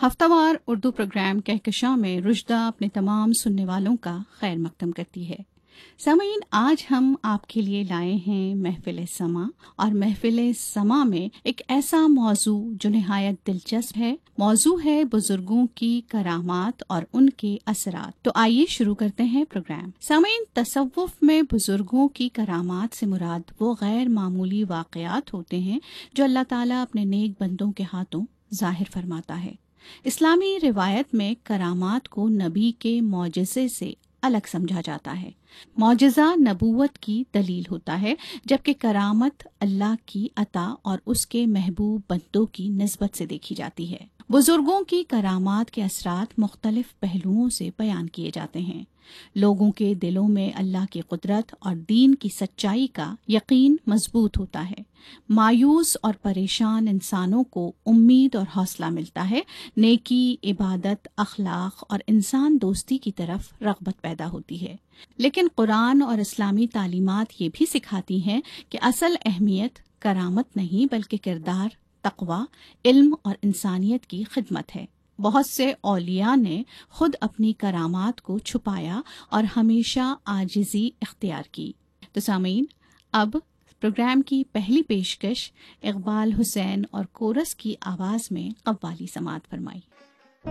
ہفتہ وار اردو پروگرام کہکشاں میں رشدہ اپنے تمام سننے والوں کا خیر مقدم کرتی ہے۔ سامعین، آج ہم آپ کے لیے لائے ہیں محفل سما، اور محفل سما میں ایک ایسا موضوع جو نہایت دلچسپ ہے۔ موضوع ہے بزرگوں کی کرامات اور ان کے اثرات۔ تو آئیے شروع کرتے ہیں پروگرام۔ سامعین، تصوف میں بزرگوں کی کرامات سے مراد وہ غیر معمولی واقعات ہوتے ہیں جو اللہ تعالیٰ اپنے نیک بندوں کے ہاتھوں ظاہر فرماتا ہے۔ اسلامی روایت میں کرامات کو نبی کے معجزے سے الگ سمجھا جاتا ہے۔ معجزہ نبوت کی دلیل ہوتا ہے، جبکہ کرامت اللہ کی عطا اور اس کے محبوب بندوں کی نسبت سے دیکھی جاتی ہے۔ بزرگوں کی کرامات کے اثرات مختلف پہلوؤں سے بیان کیے جاتے ہیں۔ لوگوں کے دلوں میں اللہ کی قدرت اور دین کی سچائی کا یقین مضبوط ہوتا ہے۔ مایوس اور پریشان انسانوں کو امید اور حوصلہ ملتا ہے۔ نیکی، عبادت، اخلاق اور انسان دوستی کی طرف رغبت پیدا ہوتی ہے۔ لیکن قرآن اور اسلامی تعلیمات یہ بھی سکھاتی ہیں کہ اصل اہمیت کرامت نہیں بلکہ کردار، تقوی، علم اور انسانیت کی خدمت ہے۔ بہت سے اولیاء نے خود اپنی کرامات کو چھپایا اور ہمیشہ عاجزی اختیار کی۔ تو سامعین، اب پروگرام کی پہلی پیشکش اقبال حسین اور کورس کی آواز میں قوالی سماعت فرمائی۔